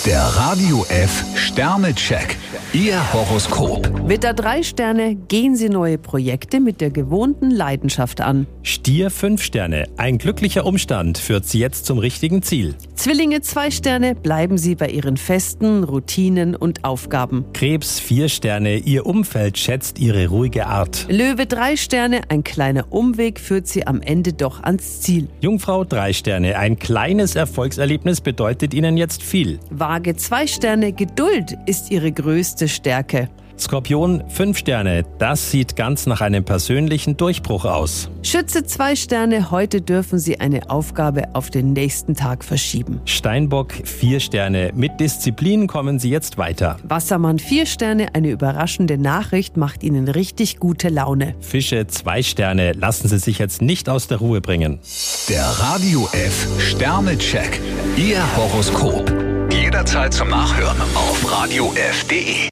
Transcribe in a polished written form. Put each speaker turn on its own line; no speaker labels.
Der Radio F Sternecheck. Ihr Horoskop.
Widder 3 Sterne, gehen Sie neue Projekte mit der gewohnten Leidenschaft an.
Stier 5 Sterne, ein glücklicher Umstand führt Sie jetzt zum richtigen Ziel.
Zwillinge 2 Sterne, bleiben Sie bei Ihren festen Routinen und Aufgaben.
Krebs 4 Sterne, Ihr Umfeld schätzt Ihre ruhige Art.
Löwe 3 Sterne, ein kleiner Umweg führt Sie am Ende doch ans Ziel.
Jungfrau 3 Sterne, ein kleines Erfolgserlebnis bedeutet Ihnen jetzt viel.
Waage 2 Sterne, Geduld ist Ihre größte Stärke.
Skorpion 5 Sterne, das sieht ganz nach einem persönlichen Durchbruch aus.
Schütze 2 Sterne, heute dürfen Sie eine Aufgabe auf den nächsten Tag verschieben.
Steinbock 4 Sterne, mit Disziplin kommen Sie jetzt weiter.
Wassermann 4 Sterne, eine überraschende Nachricht macht Ihnen richtig gute Laune.
Fische 2 Sterne, lassen Sie sich jetzt nicht aus der Ruhe bringen.
Der Radio F Sternecheck. Ihr Horoskop. Jederzeit zum Nachhören auf radiof.de.